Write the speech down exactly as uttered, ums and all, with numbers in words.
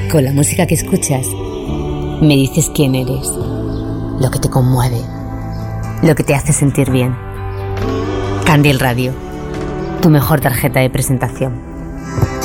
Con la música que escuchas, me dices quién eres, lo que te conmueve, lo que te hace sentir bien. Candil Radio, tu mejor tarjeta de presentación.